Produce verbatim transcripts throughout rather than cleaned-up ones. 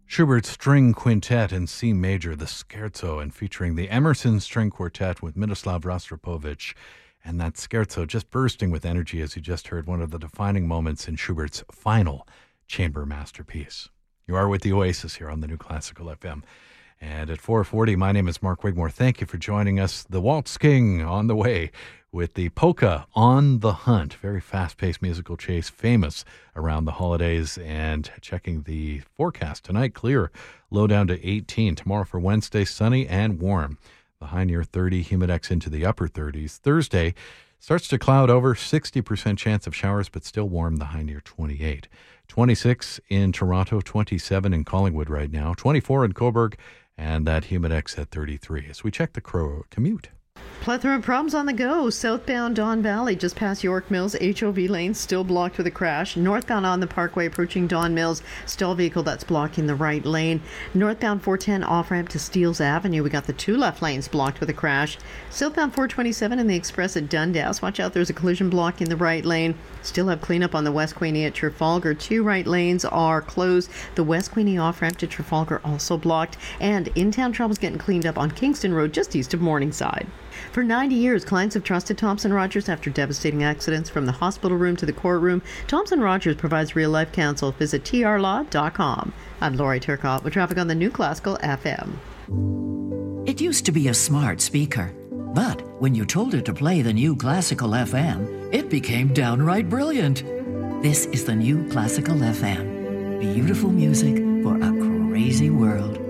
Schubert's String Quintet in C Major, the Scherzo, and featuring the Emerson String Quartet with Miroslav Rostropovich. And that Scherzo just bursting with energy, as you just heard, one of the defining moments in Schubert's final chamber masterpiece. You are with the Oasis here on the New Classical F M. And at four forty, my name is Mark Wigmore. Thank you for joining us. The Waltz King on the way with the Polka on the Hunt. Very fast-paced musical chase, famous around the holidays. And checking the forecast tonight, clear, low down to eighteen. Tomorrow for Wednesday, sunny and warm. The high near thirty, humidex into the upper thirties. Thursday starts to cloud over, sixty percent chance of showers, but still warm, the high near twenty-eight. twenty-six in Toronto, twenty-seven in Collingwood right now, twenty-four in Cobourg, and that humidex at thirty-three. As we check the crow commute. Plethora of problems on the go. Southbound Don Valley, just past York Mills, H O V lane, still blocked with a crash. Northbound on the Parkway, approaching Don Mills, stall vehicle that's blocking the right lane. Northbound four ten off-ramp to Steeles Avenue, we got the two left lanes blocked with a crash. Southbound four twenty-seven and the express at Dundas, watch out, there's a collision block in the right lane. Still have cleanup on the West Queenie at Trafalgar. Two right lanes are closed. The West Queenie off-ramp to Trafalgar also blocked. And in-town trouble's getting cleaned up on Kingston Road, just east of Morningside. For ninety years, clients have trusted Thompson Rogers after devastating accidents from the hospital room to the courtroom. Thompson Rogers provides real-life counsel. Visit T R law dot com. I'm Lori Turcotte with traffic on the New Classical F M. It used to be a smart speaker, but when you told it to play the New Classical F M, it became downright brilliant. This is the New Classical F M. Beautiful music for a crazy world.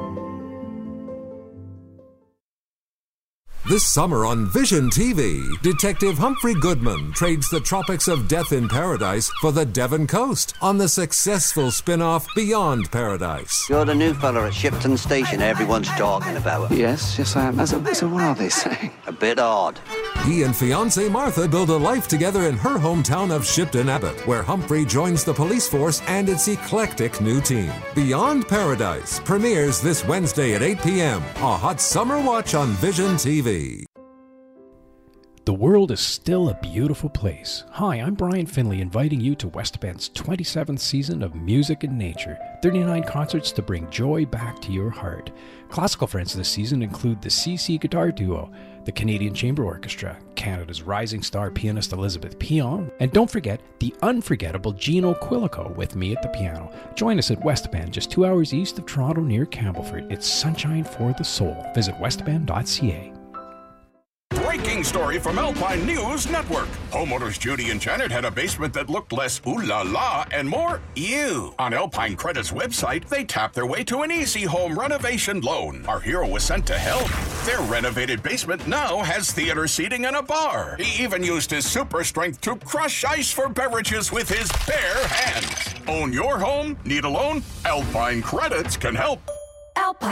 This summer on Vision T V, Detective Humphrey Goodman trades the tropics of death in paradise for the Devon coast on the successful spin-off Beyond Paradise. You're the new fella at Shipton Station everyone's talking about. Yes, yes I am. So, so what are they saying? A bit odd. He and fiancée Martha build a life together in her hometown of Shipton Abbott, where Humphrey joins the police force and its eclectic new team. Beyond Paradise premieres this Wednesday at eight p.m. A hot summer watch on Vision T V. The world is still a beautiful place. Hi, I'm Brian Finley, inviting you to West Bend's twenty-seventh season of Music and Nature. thirty-nine concerts to bring joy back to your heart. Classical friends this season include the C C Guitar Duo, the Canadian Chamber Orchestra, Canada's rising star pianist Elizabeth Pion, and don't forget the unforgettable Gino Quilico with me at the piano. Join us at West Bend, just two hours east of Toronto near Campbellford. It's sunshine for the soul. Visit westbend dot c a. Breaking story from Alpine News Network. Homeowners Judy and Janet had a basement that looked less ooh la la and more ew. On Alpine Credit's website, they tapped their way to an easy home renovation loan. Our hero was sent to help. Their renovated basement now has theater seating and a bar. He even used his super strength to crush ice for beverages with his bare hands. Own your home? Need a loan? Alpine Credits can help. Alpine.